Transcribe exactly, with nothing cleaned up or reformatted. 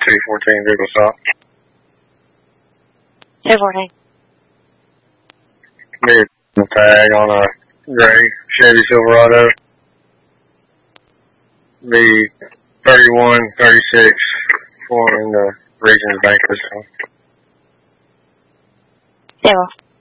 two fourteen, vehicle stop. two fourteen. Vehicle tag on a gray Chevy Silverado. Be thirty-one thirty-six for in the Regions Bank this time. Zero.